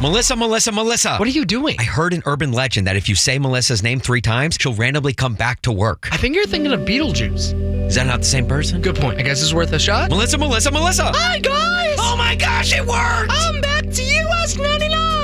Melissa, Melissa, Melissa. What are you doing? I heard an urban legend that if you say Melissa's name 3 times, she'll randomly come back to work. I think you're thinking of Beetlejuice. Is that not the same person? Good point. I guess it's worth a shot. Melissa, Melissa, Melissa. Hi, guys. Oh my gosh, it worked! I'm back to US 99.